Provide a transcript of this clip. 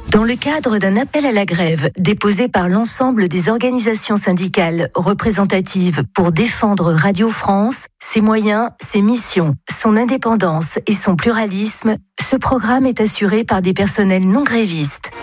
Dans le cadre d'un appel à la grève déposé par l'ensemble des organisations syndicales représentatives pour défendre Radio France, ses moyens, ses missions, son indépendance et son pluralisme, ce programme est assuré par des personnels non grévistes.